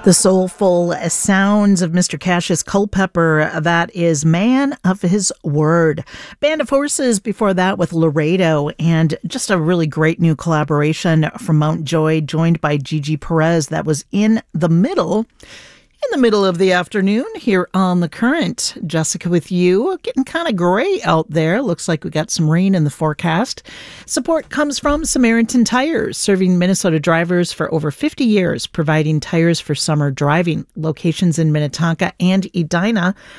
The soulful sounds of Mr. Cassius Culpepper. That is Man of His Word. Band of Horses before that with Laredo, and just a really great new collaboration from Mount Joy, joined by Gigi Perez. That was In the Middle of the afternoon here on The Current. Jessica with you. Getting kind of gray out there. Looks like we got some rain in the forecast. Support comes from Samaritan Tires, serving Minnesota drivers for over 50 years, providing tires for summer driving. Locations in Minnetonka and Edina.